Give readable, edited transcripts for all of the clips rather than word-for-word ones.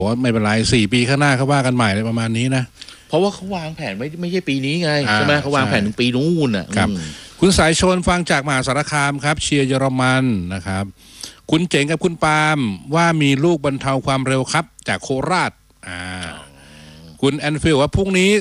ว่าไม่เป็นไร4 ปีข้างหน้าเขาว่ากันใหม่เลยประมาณนี้นะเพราะว่าเขาวางแผนไม่ใช่ปีนี้ไงใช่ไหมเขาวางแผนถึงปีนู้นอ่ะครับคุณสายชนฟังจากมหาสารคามครับเชียร์เยอรมันนะครับคุณเจ๋งกับคุณปาล์มว่ามีลูกบรรเทาความเร็วครับจากโคราชคุณแอนฟิลว่าพรุ่งนี้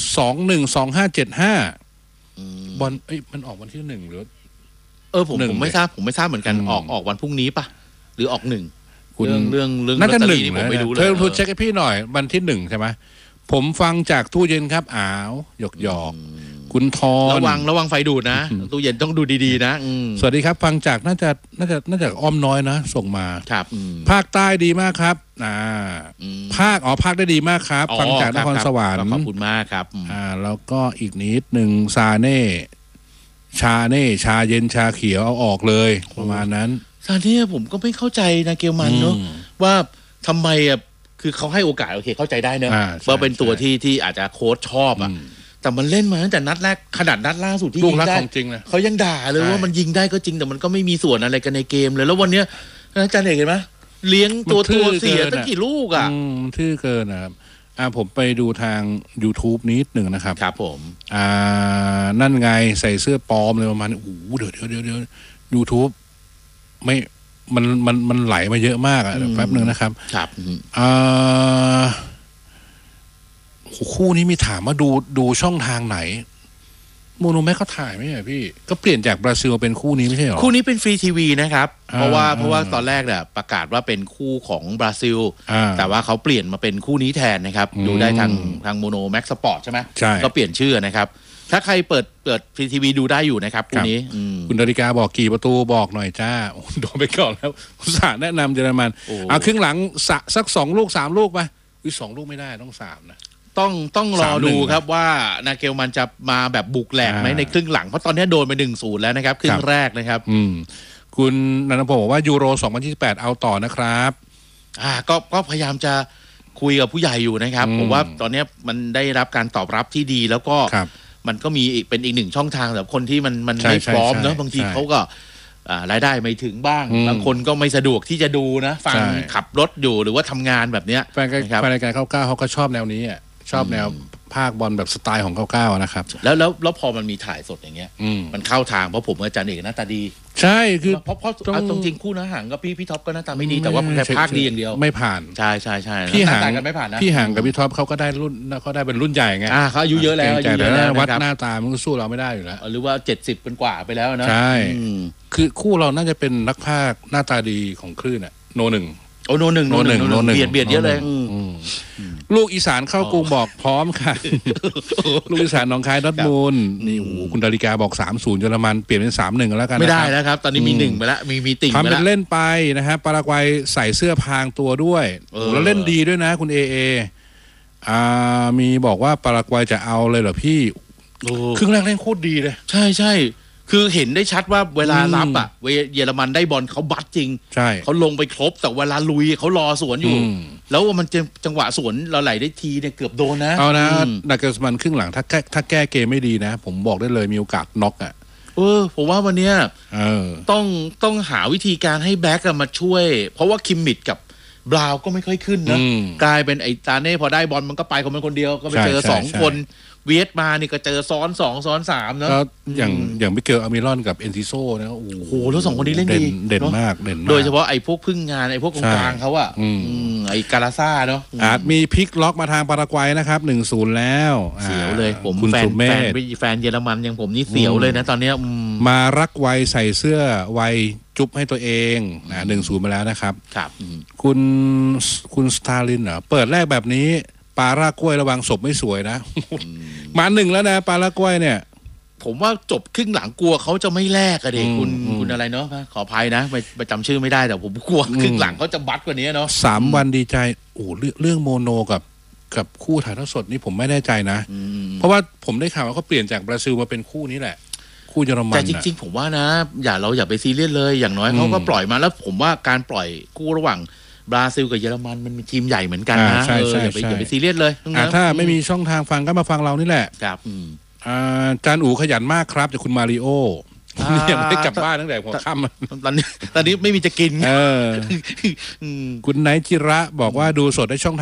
212575บอลมันออกวันที่1หรือผมไม่ทราบเหมือนกันออกวันพรุ่งนี้ปะหรือออก1เรื่องน่าจะ1 ผมไม่รู้เลยเธอพูดเช็คให้พี่หน่อยวันที่1ใช่ไหมผมฟังจากตู้เย็นครับหยอกคุณทอนระวังไฟดูดนะตู้เย็นต้องดูดีๆนะสวัสดีครับฟังจากน่าจะอ้อมน้อยนะส่งมาครับภาคใต้ดีมากครับภาคได้ดีมากครับฟังจากนครสวรรค์ขอบคุณมากครับแล้วก็อีกนิดหนึ่งชาเชาเย็นชาเขียวเอาออกเลยประมาณนั้นชาเน่ผมก็ไม่เข้าใจนะเกลมันเนาะว่าทำไมคือเขาให้โอกาสโอเคเข้าใจได้เนอะว่าเป็นตัวที่อาจจะโค้ชชอบแต่มันเล่นมาตั้งแต่นัดแรกขนาดนัดล่าสุดที่ยิงได้เขายังด่าเลยว่ามันยิงได้ก็จริงแต่มันก็ไม่มีส่วนอะไรกันในเกมเลยแล้ววันเนี้ยอาจารย์เอกเห็นไหมเลี้ยงตัวเสียตั้งกี่ลูกมันทื่อเกินนะครับผมไปดูทาง YouTube นิดหนึ่งนะครับครับผมนั่นไงใส่เสื้อปลอมเลยประมาณโอ้โหเดี๋ยว YouTube ไม่มันไหลมาเยอะมากแป๊บนึงนะครับครับคู่นี้มีถามว่าดูช่องทางไหนโมโนแม็กเขาถ่ายไหมพี่ก็เปลี่ยนจากบราซิลเป็นคู่นี้ไม่ใช่หรอคู่นี้เป็นฟรีทีวีนะครับเพราะว่าตอนแรกเนี่ยประกาศว่าเป็นคู่ของบราซิลแต่ว่าเขาเปลี่ยนมาเป็นคู่นี้แทนนะครับดูได้ทางโมโนแม็กสปอร์ตใช่ไหมก็เปลี่ยนชื่อนะครับถ้าใครเปิดฟรีทีวีดูได้อยู่นะครับคู่นี้คุณดาริกาบอกกี่ประตูบอกหน่อยจ้าโดนไปก่อนแล้วอุตส่าห์แนะนำเยอรมันครึ่งหลังสัก2 ลูก 3 ลูกไป2 ลูกไม่ได้ต้อง3นะต้องรอดูครับว่านาเกลมันจะมาแบบบุกแหลกไหมในครึ่งหลังเพราะตอนนี้โดนไป1-0แล้วนะครับครึ่งแรกนะครับคุณนันทพงศ์บอกว่ายูโร2028เอาต่อนะครับก็พยายามจะคุยกับผู้ใหญ่อยู่นะครับผมว่าตอนนี้มันได้รับการตอบรับที่ดีแล้วก็มันก็มีเป็นอีก1ช่องทางสำหรับคนที่มันไม่พร้อมเนอะบางทีเขาก็รายได้ไม่ถึงบ้างบางคนก็ไม่สะดวกที่จะดูนะฟังขับรถอยู่หรือว่าทำงานแบบเนี้ยแฟนรายการ99เขาก็ชอบแนวนี้ชอบแนวภาคบอลแบบสไตล์ของ99นะครับแล้วพอมันมีถ่ายสดอย่างเงี้ยมันเข้าทางเพราะผมอาจารย์เอกหน้าตาดีใช่คือเพราะตรงจริงคู่นะห่างก็พี่ท็อปก็หน้าตาไม่ดีแต่ว่าแค่ภาคดีอย่างเดียวไม่ผ่านใช่พี่ห่างกันไม่ผ่านนะพี่ห่างกับพี่ท็อปเขาก็ได้รุ่นเขาได้เป็นรุ่นใหญ่ไงเขาอายุเยอะแล้วแต่วัดหน้าตามันก็สู้เราไม่ได้อยู่แล้วหรือว่า70เป็นกว่าไปแล้วนะใช่คือคู่เราน่าจะเป็นนักพากย์หน้าตาดีของคลื่นโน1 เบียดเยอะเลยลูกอีสานเข้ากรุงบอกพร้อมค่ะลูกอีสานหนองคายดอทมูลนี่คุณดาริกาบอก3-0เยอรมันเปลี่ยนเป็น3-1กันแล้วกันไม่ได้แล้วครับตอนนี้มี1ไปแล้วมีติ่งไปแล้วทำเป็นเล่นไปนะครับปารากวัยใส่เสื้อพรางตัวด้วยแล้วเล่นดีด้วยนะคุณเอมีบอกว่าปารากวัยจะเอาเลยเหรอพี่ครึ่งแรกเล่นโคตรดีเลยใช่คือเห็นได้ชัดว่าเวลารับเยอรมันได้บอลเขาบัดจริงเขาลงไปครบแต่เวลาลุยเขารอสวนอยู่แล้วมันจังหวะสวนเราไหลได้ทีเนี่ยเกือบโดนนะเอานะนักเตะมันครึ่งหลังถ้าแก้เกมไม่ดีนะผมบอกได้เลยมีโอกาสน็อกผมว่าวันเนี้ยต้องหาวิธีการให้แบ็กมาช่วยเพราะว่าคิมมิดกับบราวก็ไม่ค่อยขึ้นนะกลายเป็นไอ้ตาเน่พอได้บอลมันก็ไปของมันคนเดียวก็ไปเจอ2 คนเวียดมานี่ก็เจอซ้อน2ซ้อน3เนอะอย่างมิเกลอามิรอนกับเอนซิโซนะโอ้โหแล้ว2 คนนี้เล่นดีเด่นมากโดยเฉพาะไอ้พวกพึ่งงานไอ้พวกกลางเขาไอ้กาลาซ่าเนาะอาจมีพลิกล็อกมาทางปารากวัยนะครับ1-0แล้วเสียวเลยผมแฟนเยอรมันอย่างผมนี่เสียวเลยนะตอนนี้มารักไวใส่เสื้อไวจุ๊บให้ตัวเอง1-0มาแล้วนะครับคุณสตาลินเปิดแรกแบบนี้ปลาร่ากล้วยระวังศพไม่สวยนะมา1แล้วนะปลาร่ากล้วยเนี่ยผมว่าจบครึ่งหลังกลัวเขาจะไม่แลกอะเด็กคุณอะไรเนาะขออภัยนะไปจำชื่อไม่ได้แต่ผมกลัวครึ่งหลังเขาจะบัดกว่านี้เนาะ 3 วันดีใจเรื่องโมโนกับคู่ถ่ายทอดสดนี่ผมไม่แน่ใจนะเพราะว่าผมได้ข่าวว่าเขาเปลี่ยนจากบราซิลมาเป็นคู่นี้แหละคู่เยอรมันแต่จริงๆผมว่านะเราอย่าไปซีเรียสเลยอย่างน้อยเขาก็ปล่อยมาแล้วผมว่าการปล่อยคู่ระหว่างบราซิลกับเยอรมันมันมีทีมใหญ่เหมือนกันนะอย่าไปซีเรียสเลยถ้าไม่มีช่องทางฟังก็มาฟังเรานี่แหละครับจานอู๋ขยันมากครับจากคุณมาริโอยังไม่ได้กลับบ้านตั้งแต่หัวค่ำตอนนี้ไม่มีจะกินคุณไนจิระบอกว่าดูสดได้ช่อง